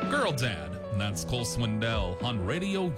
Girl Dad, and that's Cole Swindell on Radio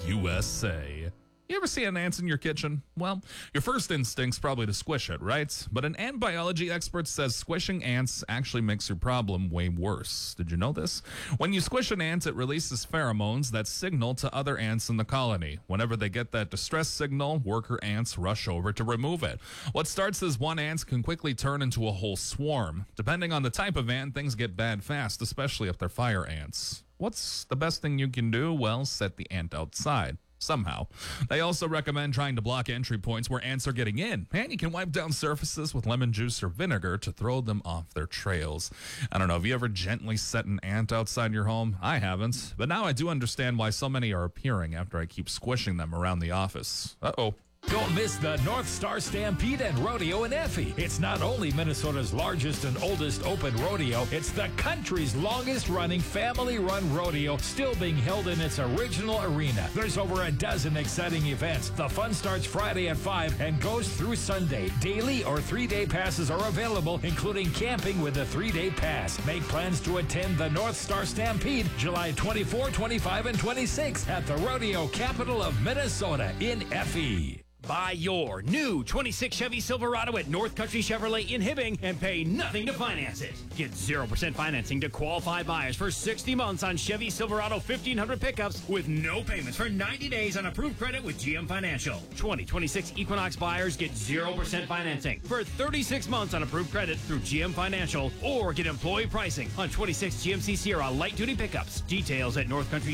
USA. You ever see an ant in your kitchen? Well, your first instinct's probably to squish it, right? But an ant biology expert says squishing ants actually makes your problem way worse. Did you know this? When you squish an ant, it releases pheromones that signal to other ants in the colony. Whenever they get that distress signal, worker ants rush over to remove it. What starts as one ant can quickly turn into a whole swarm. Depending on the type of ant, things get bad fast, especially if they're fire ants. What's the best thing you can do? Well, set the ant outside. Somehow. They also recommend trying to block entry points where ants are getting in. And you can wipe down surfaces with lemon juice or vinegar to throw them off their trails. I don't know, have you ever gently set an ant outside your home? I haven't. But now I do understand why so many are appearing after I keep squishing them around the office. Uh-oh. Don't miss the North Star Stampede and Rodeo in Effie. It's not only Minnesota's largest and oldest open rodeo, it's the country's longest-running family-run rodeo, still being held in its original arena. There's over a dozen exciting events. The fun starts Friday at 5 and goes through Sunday. Daily or 3-day passes are available, including camping with a 3-day pass. Make plans to attend the North Star Stampede July 24, 25, and 26 at the rodeo capital of Minnesota in Effie. Buy your new 26 Chevy Silverado at North Country Chevrolet in Hibbing and pay nothing to finance it. Get 0% financing to qualified buyers for 60 months on Chevy Silverado 1500 pickups with no payments for 90 days on approved credit with GM Financial. 2026 Equinox buyers get 0% financing for 36 months on approved credit through GM Financial, or get employee pricing on 26 GMC Sierra light-duty pickups. Details at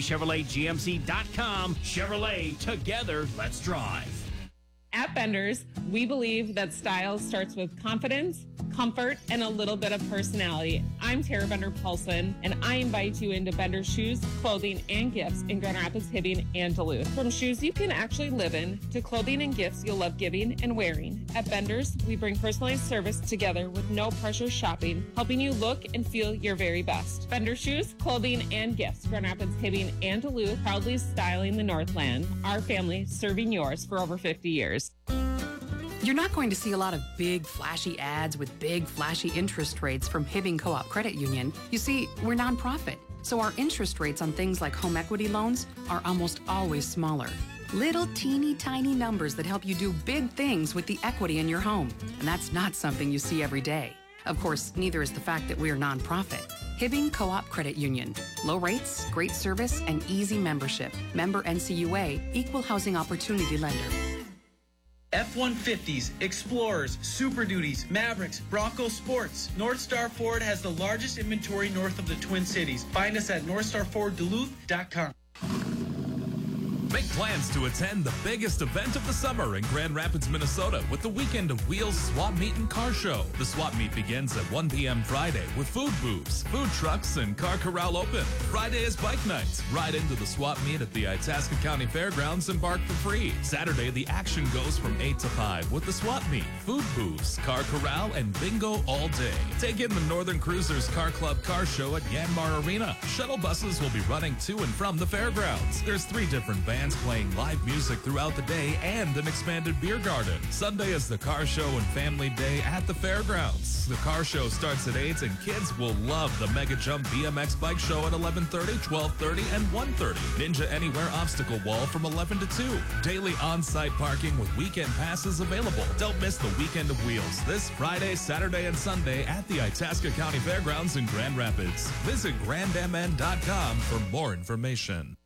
northcountrychevroletgmc.com. Chevrolet, together, let's drive. At Benders, we believe that style starts with confidence, comfort, and a little bit of personality. I'm Tara Bender-Paulson, and I invite you into Benders shoes, clothing, and gifts in Grand Rapids, Hibbing, and Duluth. From shoes you can actually live in to clothing and gifts you'll love giving and wearing. At Benders, we bring personalized service together with no pressure shopping, helping you look and feel your very best. Benders shoes, clothing, and gifts, Grand Rapids, Hibbing, and Duluth, proudly styling the Northland. Our family serving yours for over 50 years. You're not going to see a lot of big, flashy ads with big, flashy interest rates from Hibbing Co-op Credit Union. You see, we're nonprofit, so our interest rates on things like home equity loans are almost always smaller. Little teeny tiny numbers that help you do big things with the equity in your home. And that's not something you see every day. Of course, neither is the fact that we're nonprofit. Hibbing Co-op Credit Union. Low rates, great service, and easy membership. Member NCUA, Equal Housing Opportunity Lender. F-150s, Explorers, Super Duties, Mavericks, Bronco Sports. North Star Ford has the largest inventory north of the Twin Cities. Find us at northstarfordduluth.com. Make plans to attend the biggest event of the summer in Grand Rapids, Minnesota with the Weekend of Wheels Swap Meet and Car Show. The swap meet begins at 1 p.m. Friday with food booths, food trucks, and car corral open. Friday is bike night. Ride into the swap meet at the Itasca County Fairgrounds and park for free. Saturday, the action goes from 8 to 5 with the swap meet, food booths, car corral, and bingo all day. Take in the Northern Cruisers Car Club Car Show at Yanmar Arena. Shuttle buses will be running to and from the fairgrounds. There's 3 different bands playing live music throughout the day and an expanded beer garden. Sunday is the car show and family day at the fairgrounds. The car show starts at 8 and kids will love the Mega Jump BMX bike show at 11:30, 12:30, and 1:30. Ninja Anywhere obstacle wall from 11 to 2. Daily on-site parking with weekend passes available. Don't miss the Weekend of Wheels this Friday, Saturday, and Sunday at the Itasca County Fairgrounds in Grand Rapids. Visit grandmn.com for more information.